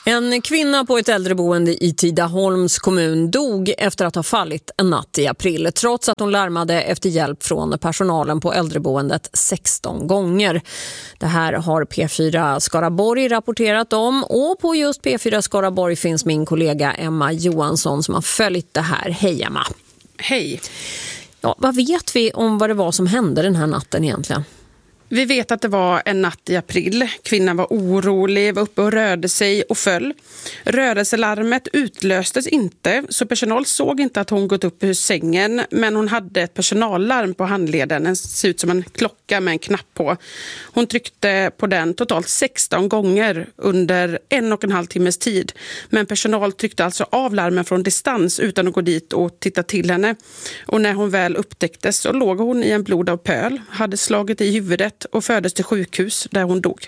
En kvinna på ett äldreboende i Tidaholms kommun dog efter att ha fallit en natt i april, trots att hon larmade efter hjälp från personalen på äldreboendet 16 gånger. Det här har P4 Skaraborg rapporterat om, och på just P4 Skaraborg finns min kollega Emma Johansson som har följt det här. Hej Emma! Hej! Ja, vad vet vi om vad det var som hände den här natten egentligen? Vi vet att det var en natt i april. Kvinnan var orolig, var uppe och rörde sig och föll. Rörelselarmet utlöstes inte, så personal såg inte att hon gått upp ur sängen, men hon hade ett personallarm på handleden. Den ser ut som en klocka med en knapp på. Hon tryckte på den totalt 16 gånger under 1,5 timmes tid. Men personal tryckte alltså av larmen från distans utan att gå dit och titta till henne. Och när hon väl upptäcktes så låg hon i en blod av pöl, hade slagit i huvudet och fördes till sjukhus där hon dog.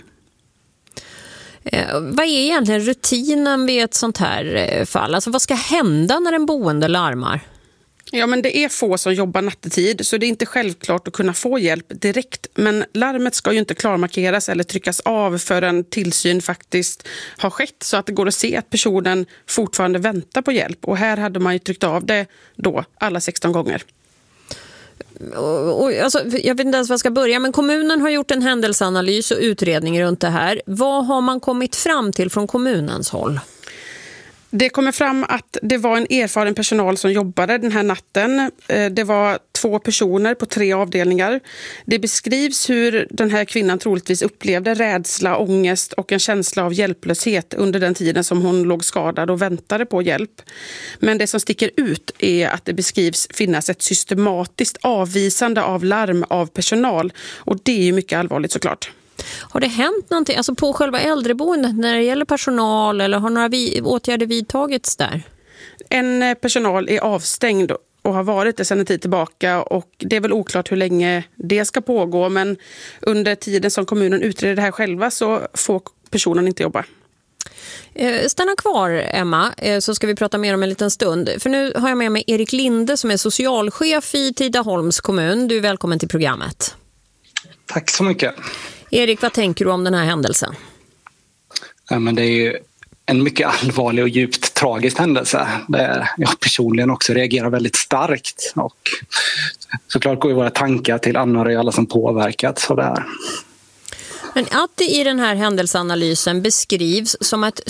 Vad är egentligen rutinen vid ett sånt här fall? Alltså vad ska hända när en boende larmar? Ja, men det är få som jobbar nattetid, så det är inte självklart att kunna få hjälp direkt. Men larmet ska ju inte klarmarkeras eller tryckas av förrän tillsyn faktiskt har skett, så att det går att se att personen fortfarande väntar på hjälp. Och här hade man ju tryckt av det då alla 16 gånger. Alltså, jag vet inte ens vad jag ska börja, men kommunen har gjort en händelseanalys och utredning runt det här. Vad har man kommit fram till från kommunens håll? Det kommer fram att det var en erfaren personal som jobbade den här natten. Det var 2 personer på 3 avdelningar. Det beskrivs hur den här kvinnan troligtvis upplevde rädsla, ångest och en känsla av hjälplöshet under den tiden som hon låg skadad och väntade på hjälp. Men det som sticker ut är att det beskrivs finnas ett systematiskt avvisande av larm av personal, och det är ju mycket allvarligt såklart. Har det hänt någonting alltså på själva äldreboendet när det gäller personal, eller har några åtgärder vidtagits där? En personal är avstängd och har varit det sedan en tid tillbaka, och det är väl oklart hur länge det ska pågå, men under tiden som kommunen utreder det här själva så får personen inte jobba. Stanna kvar Emma, så ska vi prata mer om en liten stund. För nu har jag med mig Erik Linde som är socialchef i Tidaholms kommun. Du är välkommen till programmet. Tack så mycket. Erik, vad tänker du om den här händelsen? Ja, men det är ju en mycket allvarlig och djupt tragisk händelse. Där jag personligen också reagerar väldigt starkt. Och såklart går ju våra tankar till anhöriga och alla som påverkats av det här. Men att det i den här händelseanalysen beskrivs som ett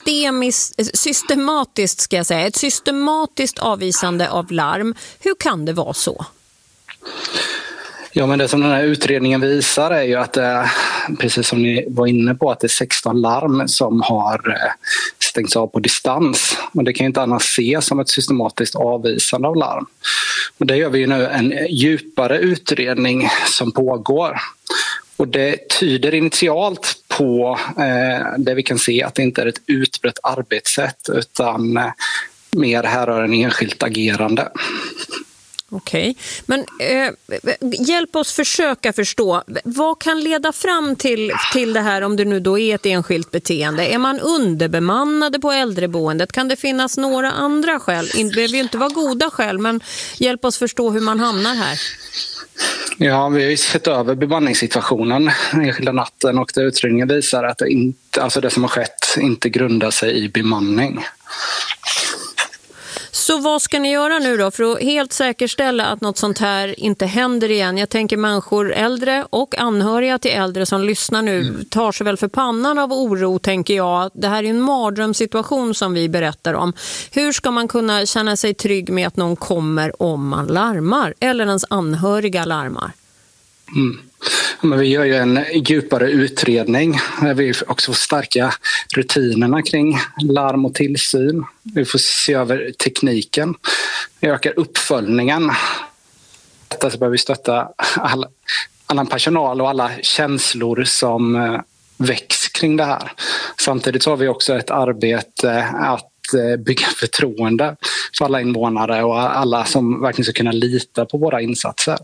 systematiskt avvisande av larm, hur kan det vara så? Ja, men det som den här utredningen visar är ju att precis som ni var inne på, att det är 16 larm som har stängts av på distans. Och det kan ju inte annars ses som ett systematiskt avvisande av larm. Och det gör vi ju nu en djupare utredning som pågår. Och det tyder initialt på det vi kan se att det inte är ett utbrett arbetssätt utan mer härrör en enskilt agerande. Okej, men hjälp oss försöka förstå. Vad kan leda fram till det här om det nu då är ett enskilt beteende? Är man underbemannade på äldreboendet? Kan det finnas några andra skäl? Det behöver ju inte vara goda skäl, men hjälp oss förstå hur man hamnar här. Ja, vi har ju sett över bemanningssituationen enskilda natten, och utredningen visar att det som har skett inte grundar sig i bemanning. Så vad ska ni göra nu då för att helt säkerställa att något sånt här inte händer igen? Jag tänker människor, äldre och anhöriga till äldre som lyssnar nu tar sig väl för pannan av oro, tänker jag. Det här är en mardrömssituation som vi berättar om. Hur ska man kunna känna sig trygg med att någon kommer om man larmar eller ens anhöriga larmar? Men vi gör ju en djupare utredning där vi också får stärka rutinerna kring larm och tillsyn. Vi får se över tekniken. Vi ökar uppföljningen. Så behöver vi stötta all personal och alla känslor som väcks kring det här. Samtidigt så har vi också ett arbete att bygga förtroende för alla invånare och alla som verkligen ska kunna lita på våra insatser.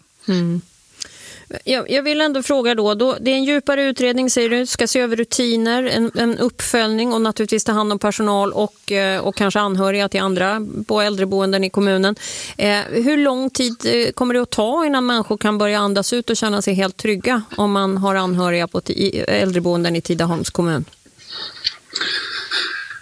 Jag vill ändå fråga då, det är en djupare utredning, säger du, ska se över rutiner, en uppföljning och naturligtvis ta hand om personal och kanske anhöriga till andra på äldreboenden i kommunen. Hur lång tid kommer det att ta innan människor kan börja andas ut och känna sig helt trygga om man har anhöriga på äldreboenden i Tidaholms kommun?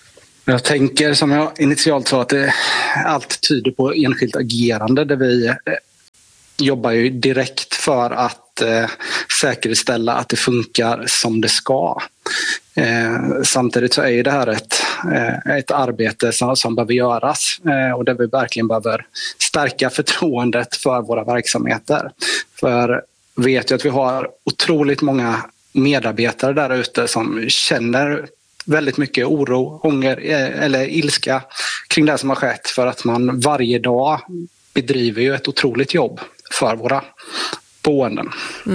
Jag tänker, som jag initialt sa, att allt tyder på enskilt agerande där vi jobbar ju direkt för att säkerställa att det funkar som det ska. Samtidigt så är ju det här ett arbete som behöver göras och där vi verkligen behöver stärka förtroendet för våra verksamheter. För vet jag att vi har otroligt många medarbetare där ute som känner väldigt mycket oro, ånger eller ilska kring det som har skett, för att man varje dag bedriver ju ett otroligt jobb för våra boenden.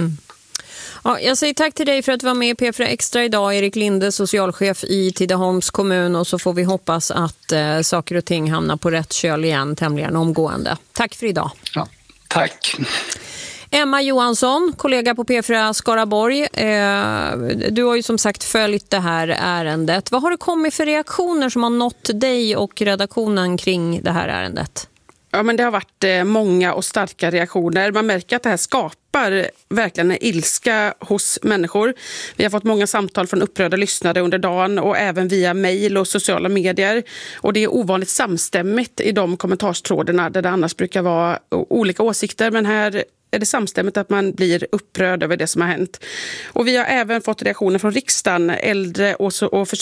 Ja, jag säger tack till dig för att du var med i P4 Extra idag, Erik Linde, socialchef i Tidaholms kommun, och så får vi hoppas att saker och ting hamnar på rätt köl igen tämligen omgående. Tack för idag. Ja, tack. Emma Johansson, kollega på P4 Skaraborg. Du har ju som sagt följt det här ärendet. Vad har det kommit för reaktioner som har nått dig och redaktionen kring det här ärendet? Ja, men det har varit många och starka reaktioner. Man märker att det här skapar verkligen en ilska hos människor. Vi har fått många samtal från upprörda lyssnare under dagen och även via mejl och sociala medier. Och det är ovanligt samstämmigt i de kommentarstrådarna där det annars brukar vara olika åsikter. Men här är det samstämmigt att man blir upprörd över det som har hänt. Och vi har även fått reaktioner från riksdagen. Äldre- och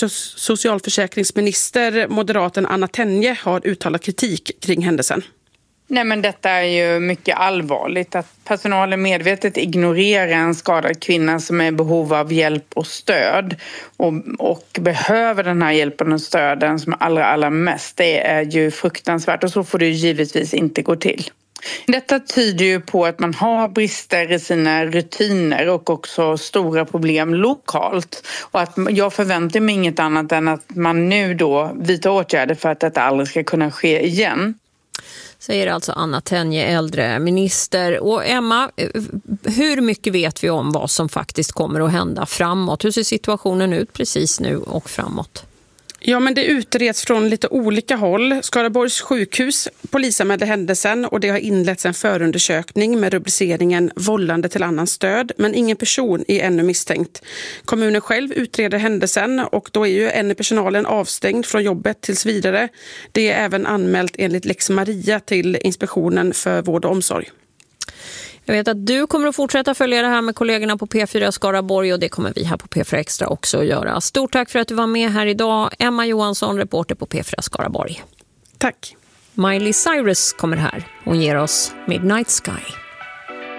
socialförsäkringsminister, moderaten Anna Tenje, har uttalat kritik kring händelsen. Nej, men detta är ju mycket allvarligt, att personalen medvetet ignorerar en skadad kvinna som är i behov av hjälp och stöd och behöver den här hjälpen och stöden som allra mest. Det är ju fruktansvärt, och så får det ju givetvis inte gå till. Detta tyder ju på att man har brister i sina rutiner och också stora problem lokalt. Och att jag förväntar mig inget annat än att man nu då vidtar åtgärder för att detta aldrig ska kunna ske igen. Säger alltså Anna Tenje, äldreminister. Och Emma, hur mycket vet vi om vad som faktiskt kommer att hända framåt? Hur ser situationen ut precis nu och framåt? Ja, men det utreds från lite olika håll. Skaraborgs sjukhus polisanmälde händelsen och det har inletts en förundersökning med rubriceringen vållande till annan stöd, men ingen person är ännu misstänkt. Kommunen själv utreder händelsen och då är ju en i personalen avstängd från jobbet tills vidare. Det är även anmält enligt Lex Maria till Inspektionen för vård och omsorg. Jag vet att du kommer att fortsätta följa det här med kollegorna på P4 Skaraborg, och det kommer vi här på P4 Extra också att göra. Stort tack för att du var med här idag. Emma Johansson, reporter på P4 Skaraborg. Tack. Miley Cyrus kommer här. Hon ger oss Midnight Sky.